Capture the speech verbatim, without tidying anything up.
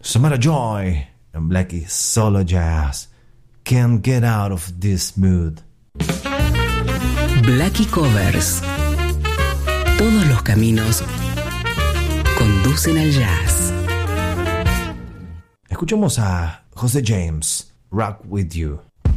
Samara Joy en Blackie Solo Jazz. Can't get out of this mood. Blackie Covers. Todos los caminos conducen al jazz. Escuchamos a José James, Rock With You.